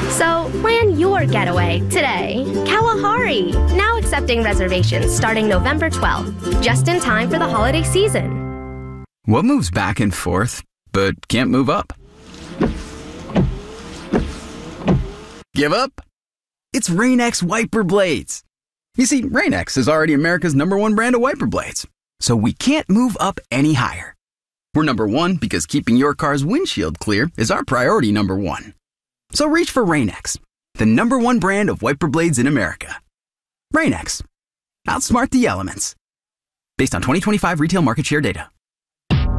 So plan your getaway today. Kalahari, now accepting reservations starting November 12th, just in time for the holiday season. What moves back and forth, but can't move up? Give up? It's Rain-X wiper blades. You see, Rain-X is already America's #1 brand of wiper blades, so we can't move up any higher. We're #1 because keeping your car's windshield clear is our priority #1. So reach for Rain-X, the #1 brand of wiper blades in America. Rain-X. Outsmart the elements. Based on 2025 retail market share data.